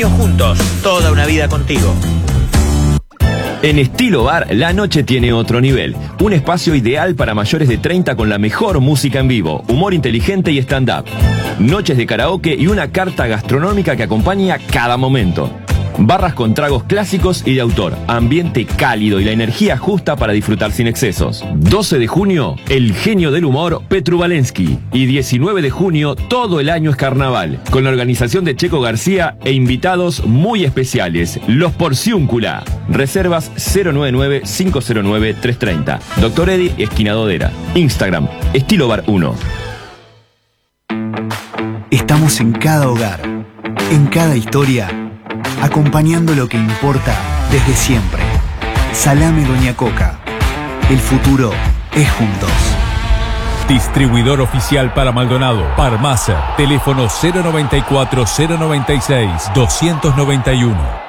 Juntos, toda una vida contigo. En Estilo Bar, la noche tiene otro nivel. Un espacio ideal para mayores de 30 con la mejor música en vivo, humor inteligente y stand-up. Noches de karaoke y una carta gastronómica que acompaña cada momento. Barras con tragos clásicos y de autor, ambiente cálido y la energía justa para disfrutar sin excesos. 12 de junio, el genio del humor, Petru Valensky. Y 19 de junio, todo el año es carnaval, con la organización de Checo García e invitados muy especiales, los Porciúncula. Reservas 099-509-330. Dr. Eddie, esquina Dodera. Instagram, Estilo Bar 1. Estamos en cada hogar, en cada historia, acompañando lo que importa desde siempre. Salame Doña Coca. El futuro es juntos. Distribuidor oficial para Maldonado. Parmacer. Teléfono 094-096-291.